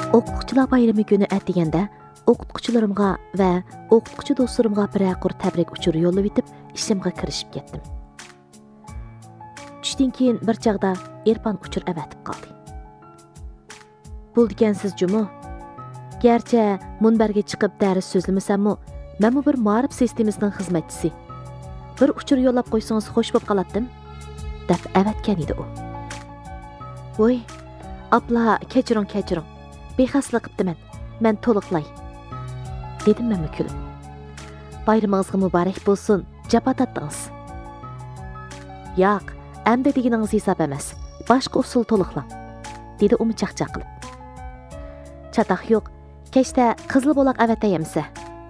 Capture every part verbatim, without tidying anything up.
O'qituvchilar bayrami kuni atiganda o'qituvchilarimga va o'qituvchi do'stlarimga biraqur tabrik uchuri yo'llab etib, ishimga kirishib ketdim. Tushdan keyin bir chaqda Erpan uchur avatib qoldi. Bo'ldikansiz jumu. Gerçi munbarga chiqib dars so'zlamasam-mu, men bir ma'rif sistemasining xizmatchisi. Bir uchur yo'llab qo'ysangiz xo'sh bo'lib qolatdim, deb avatgan edi u. Voy, abla, kechiring, kechiring. Bexaslik qiptiman. Men to'liqlay. Dedim men kulib. Bayramingizga muborak bo'lsin, japa tatdingiz. Yo'q, endi deganingiz hisob emas. Boshqa usul to'liqlang, dedi u chaqchaq qilib. Chataq yo'q. Kechda qizil bo'laq avatayamsa.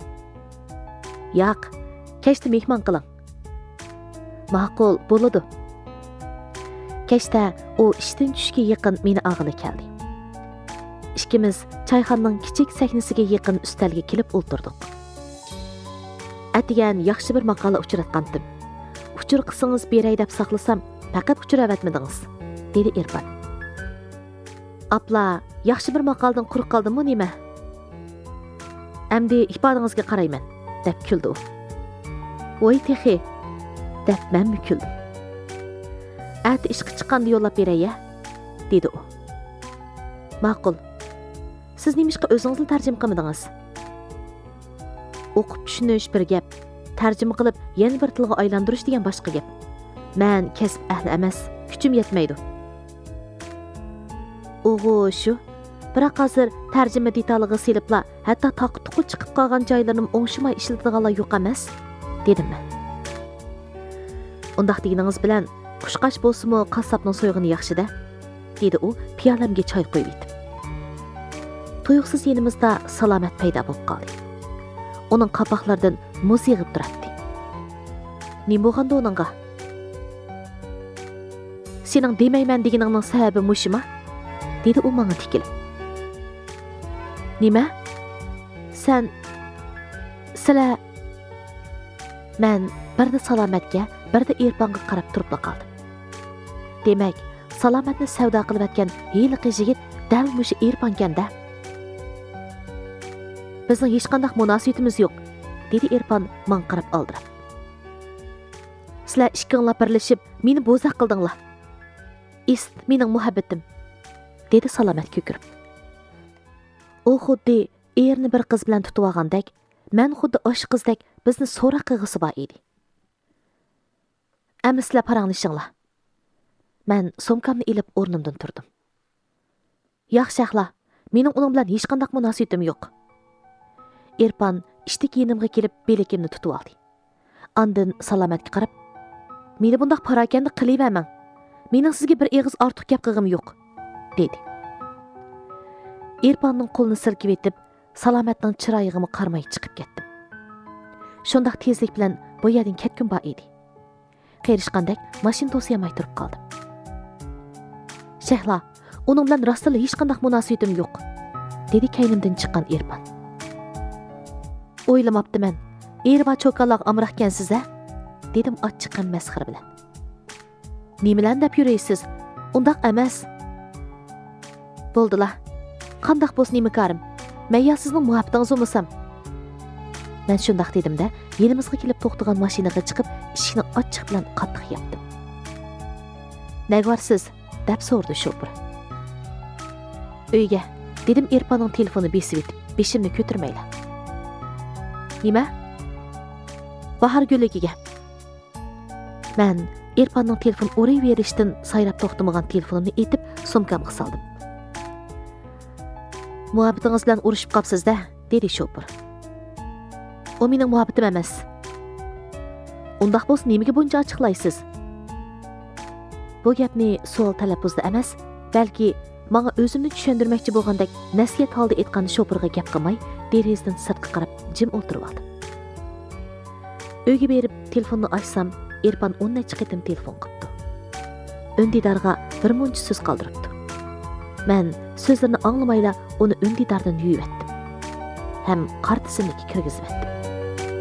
Yo'q, kechda mehmon qiling. Ma'qul bo'ladi. Kechda u ishdan tushga yaqin meni og'ili keldi. Ikkimiz choyxonaning kichik sahnasiga yaqin ustalga kelib o'tirdik. Atigan yaxshi bir maqola uchratgandim. Uchur qilsangiz beray deb saqlasam, faqat uchur avatmadingiz, dedi Erpan. Apla, yaxshi bir maqoldan quruq qoldimmi nima? Amdi ifodangizga qarayman, deb kuldi u. Voy texi, deb men kuldim. Ati ishga chiqqanda yo'llab beray-ya, dedi u. Ma'qul. Siz nimishqa o'zingizni tarjima qilmadingiz? O'qib tushunish bir gap, tarjima qilib yana bir tilga aylantirish degan boshqa gap. Men kasb ahli emas, kuchim yetmaydi. O'g'u shu. Biroq hozir tarjima detaliga selibla, hatto taqtuqi chiqib qolgan joylarim o'ngshimay ishlatadiganlar yo'q emas, dedim men. Undaq deganingiz bilan qushqash bo'lsa-mu qassobning so'yg'ini yaxshi-da, dedi u piyolamga choy qo'yib etib. Tuyuqsiz yenimizda salomat paydo bo'lib qoldi. Uning qapoqlaridan muz yig'ib turardi. Nima bo'lganda uningga? Sening demayman deganingning sababi mushima? Dedi u menga tikilib. Nima? Sen sila men birda salomatga, birda Erpanga qarab turib qoldim. Demak, salomatni savdo qilib atgan hiyliqi yigit dal mushu Erpankanda. Bizning hech qanday munosabatimiz yo'q, dedi Erpan men qarab oldirib. Sizlar ikkinglar birlashib meni bo'zaq qildinglar. Ist mening muhabbatim, dedi salomat ko'kirib. U xuddi erni bir qiz bilan tutib olgandek, men xuddi osh qizdek bizni so'roq qilg'isi bor edi. Ammo sizlar paranglashinglar. Men sumkamni ilib o'rnimdan turdim. Yaxshi axla, mening uning bilan hech qanday munosabatim yo'q. Erpan ishtik yenimga kelib belakimni tutib oldi. Andin salomatga qarab, "Meni bundaq parakanda qilavermang. Mening sizga bir eg'iz ortiq gap qilg'im yo'q", dedi. Erpanning qo'lini silkib etib, salomatning chiroyig'ini qarmay chiqib ketdim. Shundaq tezlik bilan bu yerdan ketgim bor edi. Qerishqandek mashina to'siyamay turib qoldim. "Shehla, uning bilan rostla hech qanday munosabatim yo'q", dedi kaynimdan chiqqan Erpan. "O'ylamabdiman. Erba cho'kaloq amraqkansiz-a?" dedim ochiqqan masxara bilan. "Nimalan deb yuraysiz? Undaq emas." "Bo'ldilar. Qandaq bo'lsa nima qarim? Men ya sizning muhabbatingiz bo'lmasam?" Men shundaq dedim-da, yenimizga kelib to'xtagan mashinaga chiqib, eshikni ochiq bilan qattiq yopdim. "Nagvarsiz?" deb so'rdi shofir. "Uyga", dedim Erpanning telefoni besib etib, beshimni ko'tarmaylar. "Nima?" "Bahar guligiga." Men Erpanning telefon o'ray berishdan sayrab to'xtamagan telefonimni etib, sumkamga soldim. "Muhabbatingiz bilan urushib qolibsiz-da", dedi shofir. "U mening muhabbatim emas." "Undaq bo'lsa nimaga buncha ochiqlaysiz?" Bu gapni savol talaffuzda emas, balki menga o'zimni tushundirmoqchi bo'lgandek nasihat holda aytgan shofirga gap qilmay, derazdan sirtqa qarab jim o'tirib oldim. Uyga berib telefonni ochsam, Erpan o'n necha qitim telefon qildi. Undidorga bir muncha so'z qoldiribdi. Men so'zlarini anglamayla uni undidordan yuvib etdim. Ham qartisimniki kirgizib etdim.